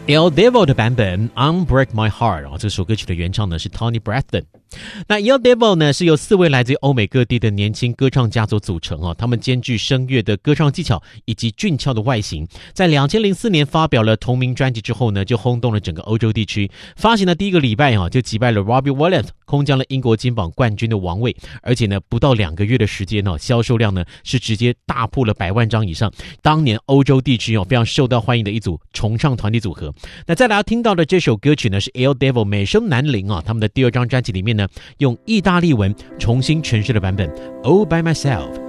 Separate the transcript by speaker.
Speaker 1: El Devil 的版本 Unbreak My Heart 这首歌曲的原唱呢是 Tony Braxton。那 El Devil 呢是由4位来自欧美各地的年轻歌唱家所组成他们兼具声乐的歌唱技巧以及俊俏的外形，在2004年发表了同名专辑之后呢，就轰动了整个欧洲地区。发行的第一个礼拜就击败了 Robbie Williams， 空降了英国金榜冠军的王位，而且呢不到2个月的时间销售量呢是直接大破了100万张以上。当年欧洲地区非常受到欢迎的一组重唱团体组合。那再来要听到的这首歌曲呢是 El Devil 美声男伶他们的第2张专辑里面呢用意大利文重新诠释的版本 All by Myself。